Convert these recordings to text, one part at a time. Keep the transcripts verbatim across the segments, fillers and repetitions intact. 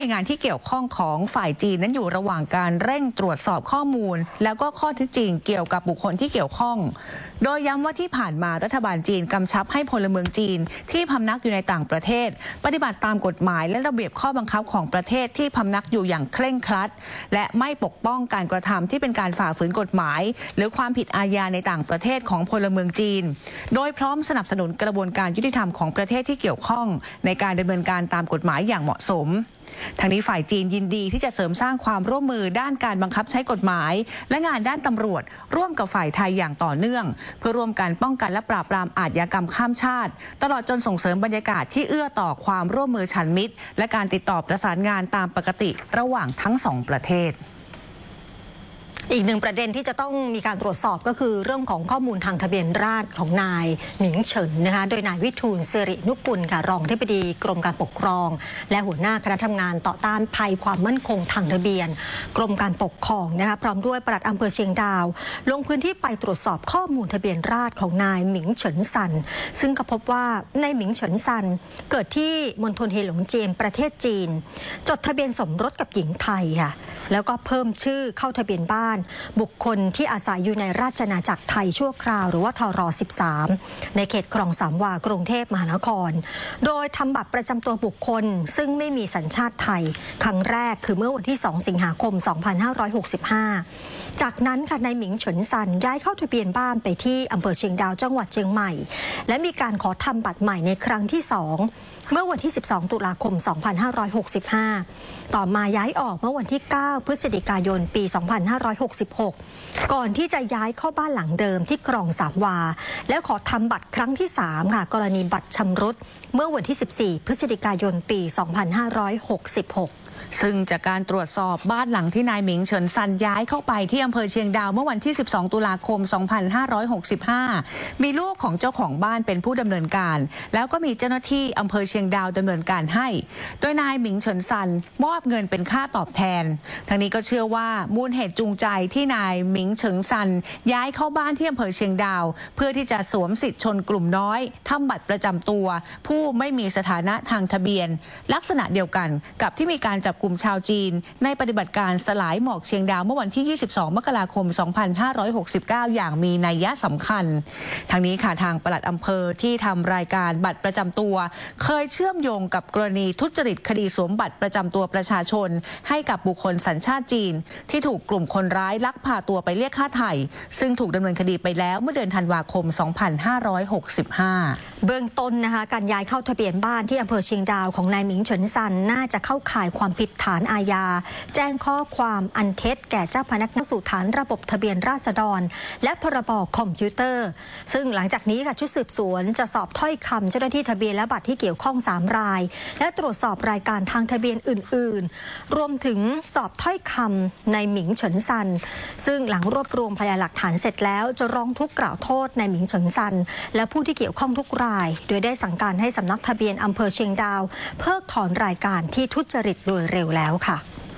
งานที่เกี่ยวข้องของฝ่ายจีนนั้นอยู่ระหว่างการเร่งตรวจสอบข้อมูลแล้วก็ข้อเท็จจริงเกี่ยวกับบุคคลที่เกี่ยวข้องโดยย้ำว่าที่ผ่านมารัฐบาลจีนกำชับให้พลเมืองจีนที่พำนักอยู่ในต่างประเทศปฏิบัติตามกฎหมายและระเบียบข้อบังคับของประเทศที่พำนักอยู่อย่างเคร่งครัดและไม่ปกป้องการกระทำที่เป็นการฝ่าฝืนกฎหมายหรือความผิดอาญาในต่างประเทศของพลเมืองจีนโดยพร้อมสนับสนุนกระบวนการยุติธรรมของประเทศที่เกี่ยวข้องในการดำเนินการตามกฎหมายอย่างเหมาะสมทางนี้ฝ่ายจีนยินดีที่จะเสริมสร้างความร่วมมือด้านการบังคับใช้กฎหมายและงานด้านตำรวจร่วมกับฝ่ายไทยอย่างต่อเนื่องเพื่อร่วมกันป้องกันและปราบปรามอาชญากรรมข้ามชาติตลอดจนส่งเสริมบรรยากาศที่เอื้อต่อความร่วมมือฉันมิตรและการติดต่อประสานงานตามปกติระหว่างทั้งสองประเทศอีกหนึ่งประเด็นที่จะต้องมีการตรวจสอบก็คือเรื่องของข้อมูลทางทะเบียนราษฎร์ของนายหมิงเฉินนะคะโดยนายวิทูลสิรินุกุลค่ะรองอธิบดีกรมการปกครองและหัวหน้าคณะทำงานต่อต้านภัยความมั่นคงทางทะเบียนกรมการปกครองนะคะพร้อมด้วยปลัดอำเภอเชียงดาวลงพื้นที่ไปตรวจสอบข้อมูลทะเบียนราษฎร์ของนายหมิงเฉินซันซึ่งก็พบว่านายหมิงเฉินซันเกิดที่มณฑลเฮหลงเจียนประเทศจีนจดทะเบียนสมรสกับหญิงไทยค่ะแล้วก็เพิ่มชื่อเข้าทะเบียนบ้านบุคคลที่อาศัยอยู่ในราชอาณาจักรไทยชั่วคราวหรือว่าทรสิบสามในเขตคลองสามวากรุงเทพมหานครโดยทำบัตรประจำตัวบุคคลซึ่งไม่มีสัญชาติไทยครั้งแรกคือเมื่อวันที่สองสิงหาคมสองพันห้าร้อยหกสิบห้าจากนั้นค่ะนายหมิงเฉินซันย้ายเข้าทะเบียนบ้านไปที่อำเภอเชียงดาวจังหวัดเชียงใหม่และมีการขอทำบัตรใหม่ในครั้งที่สองเมื่อวันที่สิบสองตุลาคมสองพันห้าร้อยหกสิบห้าต่อมาย้ายออกเมื่อวันที่เก้าพฤศจิกายนปีสองพันห้าร้อยหกสิบหกก่อนที่จะย้ายเข้าบ้านหลังเดิมที่คลองสามวาแล้วขอทำบัตรครั้งที่สามค่ะกรณีบัตรชำรุดเมื่อวันที่สิบสี่พฤศจิกายนปีสองพันห้าร้อยหกสิบหกซึ่งจากการตรวจสอบบ้านหลังที่นายหมิงเฉินซันย้ายเข้าไปที่อำเภอเชียงดาวเมื่อวันที่สิบสองตุลาคมสองพันห้าร้อยหกสิบห้ามีลูกของเจ้าของบ้านเป็นผู้ดำเนินการแล้วก็มีเจ้าหน้าที่อำเภอเชียงดาวดำเนินการให้โดยนายหมิงเฉินซันมอบเงินเป็นค่าตอบแทนทางนี้ก็เชื่อว่ามูลเหตุจูงใจที่นายหมิงเฉินซันย้ายเข้าบ้านที่อำเภอเชียงดาวเพื่อที่จะสวมสิทธิชนกลุ่มน้อยทำบัตรประจำตัวผู้ไม่มีสถานะทางทะเบียนลักษณะเดียวกันกับที่มีการจับกลุ่มชาวจีนในปฏิบัติการสลายหมอกเชียงดาวเมื่อวันที่ยี่สิบสองมกราคมสองพันห้าร้อยหกสิบเก้าอย่างมีนัยยะสำคัญทางนี้ค่ะทางปลัดอำเภอที่ทำรายการบัตรประจำตัวเคยเชื่อมโยงกับกรณีทุจริตคดีสวมบัตรประจำตัวประชาชนให้กับบุคคลสัญชาติจีนที่ถูกกลุ่มคนร้ายลักพาตัวไปเรียกค่าไถ่ซึ่งถูกดำเนินคดีไปแล้วเมื่อเดือนธันวาคมสองพันห้าร้อยหกสิบห้าเบื้องต้นนะคะการย้ายเข้าทะเบียนบ้านที่อำเภอเชียงดาวของนายหมิงเฉินซันน่าจะเข้าข่ายความผิดฐานอาญาแจ้งข้อความอันเท็จแก่เจ้าพนักงานสู่ฐานระบบทะเบียนราษฎรและพรบคอมพิวเตอร์ซึ่งหลังจากนี้ค่ะชุดสืบสวนจะสอบถ้อยคำเจ้าหน้าที่ทะเบียนและบัตรที่เกี่ยวข้องสามรายและตรวจสอบรายการทางทะเบียนอื่นๆรวมถึงสอบถ้อยคำในหมิงเฉินซันซึ่งหลังรวบรวมพยานหลักฐานเสร็จแล้วจะร้องทุกข์กล่าวโทษในหมิงเฉินซันและผู้ที่เกี่ยวข้องทุกรายโดยได้สั่งการให้สำนักทะเบียนอำเภอเชียงดาวเพิกถอนรายการที่ทุจริตโดยเร็วแล้วค่ะ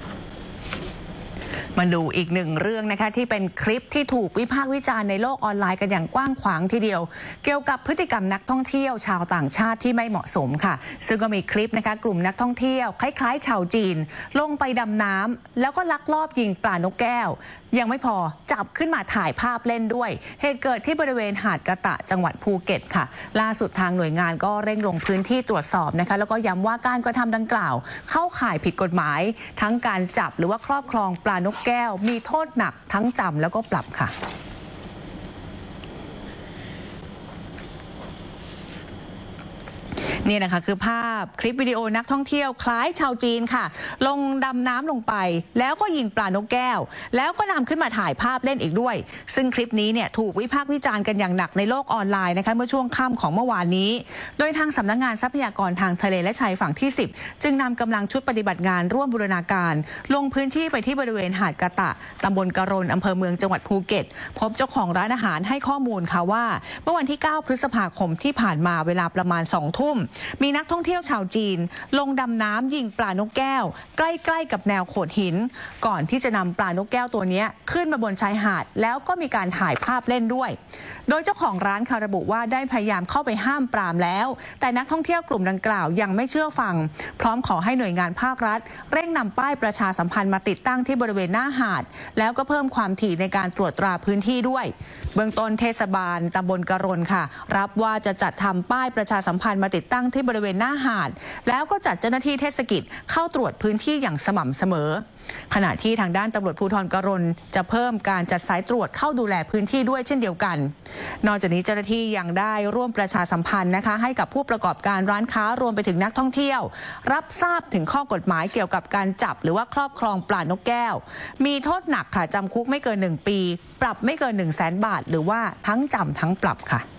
มาดูอีกหนึ่งเรื่องนะคะที่เป็นคลิปที่ถูกวิพากษ์วิจารณ์ในโลกออนไลน์กันอย่างกว้างขวางทีเดียวเกี่ยวกับพฤติกรรมนักท่องเที่ยวชาวต่างชาติที่ไม่เหมาะสมค่ะซึ่งก็มีคลิปนะคะกลุ่มนักท่องเที่ยวคล้ายๆชาวจีนลงไปดำน้ำแล้วก็ลักลอบยิงปลานกแก้วยังไม่พอจับขึ้นมาถ่ายภาพเล่นด้วยเหตุเกิดที่บริเวณหาดกะตะจังหวัดภูเก็ตค่ะล่าสุดทางหน่วยงานก็เร่งลงพื้นที่ตรวจสอบนะคะแล้วก็ย้ำว่าการกระทำดังกล่าวเข้าข่ายผิดกฎหมายทั้งการจับหรือว่าครอบครองปลานกแก้วมีโทษหนักทั้งจำแล้วก็ปรับค่ะนี่นะคะคือภาพคลิปวิดีโอนักท่องเที่ยวคล้ายชาวจีนค่ะลงดำน้ำลงไปแล้วก็ยิงปลานกแก้วแล้วก็นำขึ้นมาถ่ายภาพเล่นอีกด้วยซึ่งคลิปนี้เนี่ยถูกวิพากษ์วิจารณ์กันอย่างหนักในโลกออนไลน์นะคะเมื่อช่วงค่ำของเมื่อวานนี้โดยทางสำนักงานทรัพยากรทางทะเลและชายฝั่งที่สิบจึงนำกำลังชุดปฏิบัติงานร่วมบูรณาการลงพื้นที่ไปที่บริเวณหาดกะตะตำบลกะรนอำเภอเมืองจังหวัดภูเก็ตพบเจ้าของร้านอาหารให้ข้อมูลค่ะว่าเมื่อวันที่เก้าพฤษภาคมที่ผ่านมาเวลาประมาณสองทุ่มมีนักท่องเที่ยวชาวจีนลงดำน้ำยิงปลานกแก้วใกล้ๆกับแนวโขดหินก่อนที่จะนำปลานกแก้วตัวนี้ขึ้นมาบนชายหาดแล้วก็มีการถ่ายภาพเล่นด้วยโดยเจ้าของร้านค่ะระบุว่าได้พยายามเข้าไปห้ามปรามแล้วแต่นักท่องเที่ยวกลุ่มดังกล่าวยังไม่เชื่อฟังพร้อมขอให้หน่วยงานภาครัฐเร่งนำป้ายประชาสัมพันธ์มาติดตั้งที่บริเวณหน้าหาดแล้วก็เพิ่มความถี่ในการตรวจตราพื้นที่ด้วยเบื้องต้นเทศบาลตำบลกะรนค่ะรับว่าจะจัดทำป้ายประชาสัมพันธ์มาติดตั้งที่บริเวณหน้าหาดแล้วก็จัดเจ้าหน้าที่เทศกิจเข้าตรวจพื้นที่อย่างสม่ำเสมอขณะที่ทางด้านตำรวจภูธรกะรนจะเพิ่มการจัดสายตรวจเข้าดูแลพื้นที่ด้วยเช่นเดียวกันนอกจากนี้เจ้าหน้าที่ยังได้ร่วมประชาสัมพันธ์นะคะให้กับผู้ประกอบการร้านค้ารวมไปถึงนักท่องเที่ยวรับทราบถึงข้อกฎหมายเกี่ยวกับการจับหรือว่าครอบครองปลานกแก้วมีโทษหนักค่ะจำคุกไม่เกินหนึ่งปีปรับไม่เกินหนึ่งแสนบาทหรือว่าทั้งจำทั้งปรับค่ะ